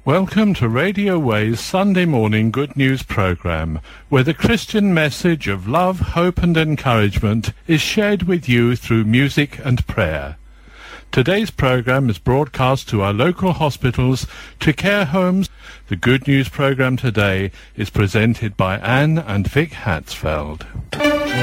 Welcome to Radio Way's Sunday morning Good News programme, where the Christian message of love, hope and encouragement is shared with you through music and prayer. Today's programme is broadcast to our local hospitals, to care homes. The Good News programme today is presented by Anne and Vic Hatzfeld.